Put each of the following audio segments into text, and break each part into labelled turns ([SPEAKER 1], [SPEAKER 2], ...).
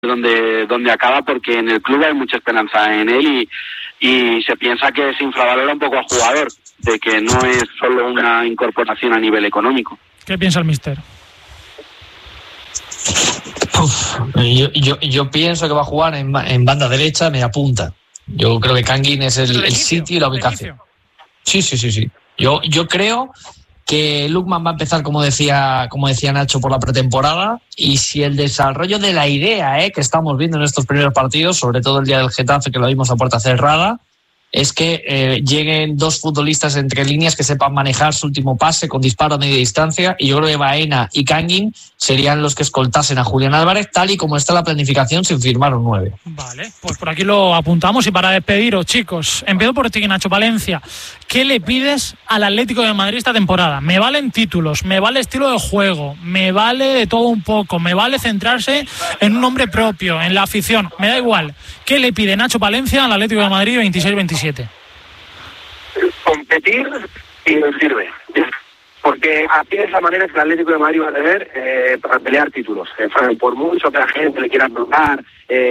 [SPEAKER 1] donde acaba, porque en el club hay mucha esperanza en él y se piensa que se infravalora un poco al jugador, de que no es solo una incorporación a nivel económico.
[SPEAKER 2] ¿Qué piensa el míster?
[SPEAKER 3] Yo pienso que va a jugar en banda derecha, media punta. Yo creo que Kangin es el sitio y la ubicación. Sí. Yo creo que Lookman va a empezar, como decía Nacho, por la pretemporada, y si el desarrollo de la idea que estamos viendo en estos primeros partidos, sobre todo el día del Getafe, que lo vimos a puerta cerrada, es que lleguen dos futbolistas entre líneas que sepan manejar su último pase con disparo a media distancia, y yo creo que Baena y Kangin serían los que escoltasen a Julián Álvarez, tal y como está la planificación sin firmar un 9.
[SPEAKER 2] Vale, pues por aquí lo apuntamos. Y para despediros, chicos, empiezo por ti, Nacho Palencia. ¿Qué le pides al Atlético de Madrid esta temporada? Me valen títulos, me vale estilo de juego, me vale de todo un poco, me vale centrarse en un nombre propio, en la afición, me da igual. ¿Qué le pide Nacho Palencia al Atlético de Madrid 26-27?
[SPEAKER 4] Competir y nos sirve. Porque aquí es la manera que el Atlético de Madrid va a tener para pelear títulos. Por mucho que la gente le quiera tocar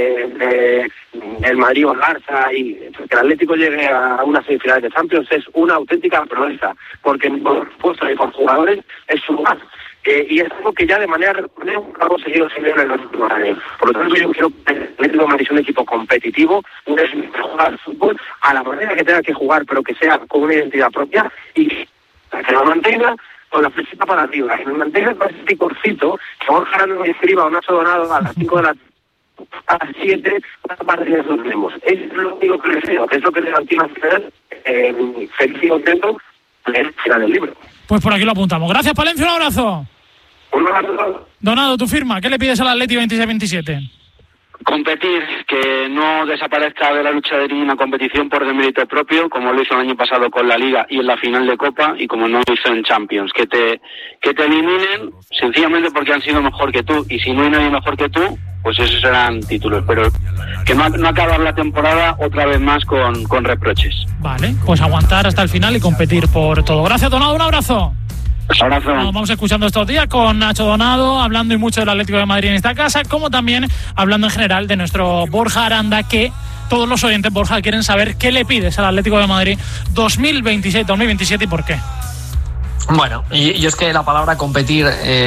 [SPEAKER 4] el Madrid o el Barça, y que el Atlético llegue a unas semifinales de Champions es una auténtica proeza, porque por supuesto y por jugadores es su lugar. Y es algo que ya de manera recurrente ha conseguido siempre en los últimos años. Por lo tanto, yo quiero que el Atlético de Madrid sea un equipo competitivo, un jugar fútbol a la manera que tenga que jugar, pero que sea con una identidad propia, y que lo mantenga con la flechita para arriba, que lo mantenga con ese picorcito, que Borja Aranda me escriba o Nacho Donado a las 5 de la a las 7, una parte de eso tenemos. Es lo único que le deseo, que es lo que le garantiza feliz y contento al final del libro.
[SPEAKER 2] Pues por aquí lo apuntamos. Gracias, Palencia, un abrazo.
[SPEAKER 4] Un abrazo.
[SPEAKER 2] Donado, tu firma, ¿qué le pides al Atleti 26-27?
[SPEAKER 1] Competir, que no desaparezca de la lucha de ninguna competición por demérito propio, como lo hizo el año pasado con la Liga y en la final de Copa, y como no lo hizo en Champions. Que te eliminen sencillamente porque han sido mejor que tú, y si no hay nadie mejor que tú, pues esos serán títulos, pero que no acabar la temporada otra vez más con reproches.
[SPEAKER 2] Vale, pues aguantar hasta el final y competir por todo. Gracias, Donado, un abrazo.
[SPEAKER 1] Abrazo.
[SPEAKER 2] Nos vamos escuchando estos días con Nacho Donado, hablando y mucho del Atlético de Madrid en esta casa, como también hablando en general de nuestro Borja Aranda, que todos los oyentes, Borja, quieren saber qué le pides al Atlético de Madrid 2026-2027 y por qué.
[SPEAKER 3] Bueno, yo es que la palabra competir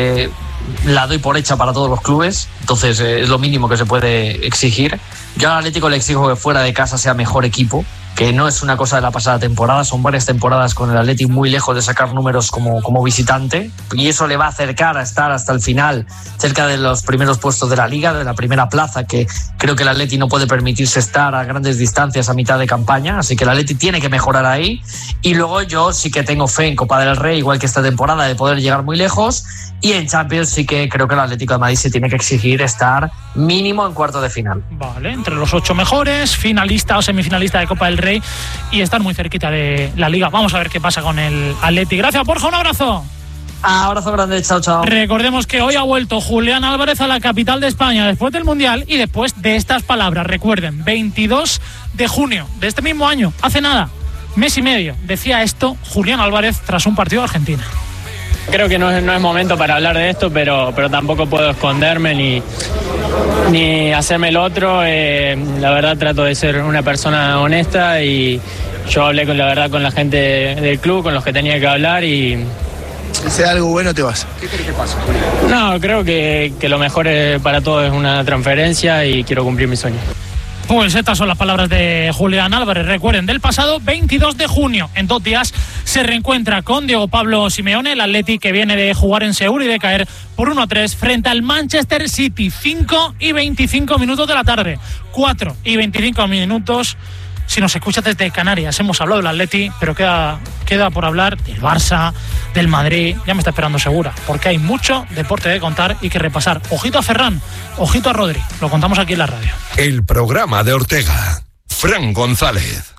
[SPEAKER 3] la doy por hecha para todos los clubes, entonces es lo mínimo que se puede exigir. Yo al Atlético le exijo que fuera de casa sea mejor equipo, que no es una cosa de la pasada temporada, son varias temporadas con el Atleti muy lejos de sacar números como visitante, y eso le va a acercar a estar hasta el final cerca de los primeros puestos de la Liga, de la primera plaza, que creo que el Atleti no puede permitirse estar a grandes distancias a mitad de campaña, así que el Atleti tiene que mejorar ahí. Y luego yo sí que tengo fe en Copa del Rey, igual que esta temporada, de poder llegar muy lejos, y en Champions sí que creo que el Atlético de Madrid se tiene que exigir estar mínimo en cuarto de final.
[SPEAKER 2] Vale, entre los 8 mejores, finalista o semifinalista de Copa del Rey, y estar muy cerquita de la Liga. Vamos a ver qué pasa con el Atleti. Gracias, Borja, un abrazo.
[SPEAKER 3] Abrazo grande, chao, chao.
[SPEAKER 2] Recordemos que hoy ha vuelto Julián Álvarez a la capital de España después del Mundial y después de estas palabras. Recuerden, 22 de junio de este mismo año, hace nada, mes y medio, decía esto Julián Álvarez tras un partido de Argentina.
[SPEAKER 5] Creo que no es momento para hablar de esto, pero tampoco puedo esconderme ni hacerme el otro. La verdad trato de ser una persona honesta, y yo hablé con la gente del club, con los que tenía que hablar, y
[SPEAKER 6] si sea algo bueno te vas.
[SPEAKER 5] ¿Qué crees que pasa? No, creo que lo mejor para todos es una transferencia y quiero cumplir mi sueño.
[SPEAKER 2] Pues estas son las palabras de Julián Álvarez. Recuerden, del pasado 22 de junio. En 2 días se reencuentra con Diego Pablo Simeone, el Atleti que viene de jugar en Seúl y de caer por 1-3 frente al Manchester City. 5:25 minutos de la tarde. 4:25 minutos. Si nos escuchas desde Canarias, hemos hablado del Atleti, pero queda por hablar del Barça, del Madrid. Ya me está esperando Segura, porque hay mucho deporte de contar y que repasar. Ojito a Ferran, ojito a Rodri. Lo contamos aquí en la radio.
[SPEAKER 7] El programa de Ortega. Fran González.